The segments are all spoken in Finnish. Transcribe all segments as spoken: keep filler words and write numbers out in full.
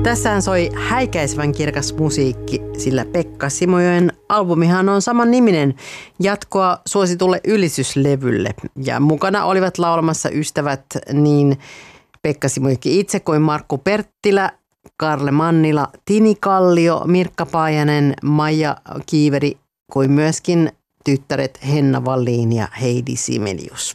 Tässähän soi häikäisevän kirkas musiikki, sillä Pekka Simojoen albumihan on saman niminen jatkoa suositulle ylistyslevylle. Ja mukana olivat laulamassa ystävät niin Pekka Simojoki itse kuin Markku Perttilä, Karle Mannila, Tini Kallio, Mirkka Paajanen, Maija Kiiveri kuin myöskin tyttäret Henna Wallin ja Heidi Simelius.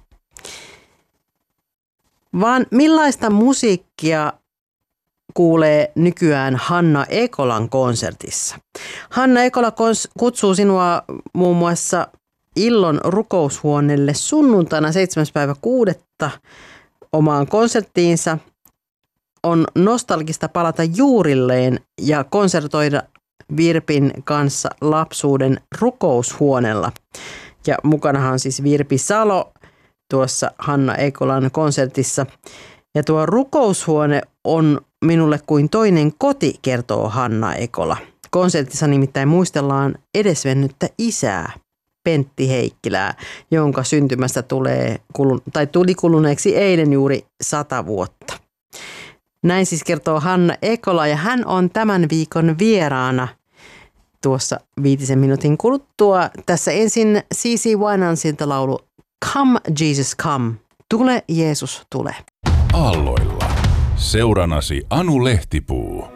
Vaan millaista musiikkia kuulee nykyään Hanna Ekolan konsertissa? Hanna Ekola kons- kutsuu sinua muun muassa Illon rukoushuoneelle sunnuntaina seitsemäs päivä kuudetta omaan konserttiinsa. On nostalgista palata juurilleen ja konsertoida Virpin kanssa lapsuuden rukoushuoneella. Ja mukanahan on siis Virpi Salo tuossa Hanna Ekolan konsertissa. Ja tuo rukoushuone on minulle kuin toinen koti, kertoo Hanna Ekola. Konsertissa nimittäin muistellaan edesvennyttä isää, Pentti Heikkilää, jonka syntymästä tulee, tai tuli kuluneeksi eilen juuri sata vuotta. Näin siis kertoo Hanna Ekola, ja hän on tämän viikon vieraana tuossa viitisen minuutin kuluttua. Tässä ensin C C Winansilta laulu Come Jesus Come, tule Jeesus tule. Aalloilla. Seuranasi Anu Lehtipuu.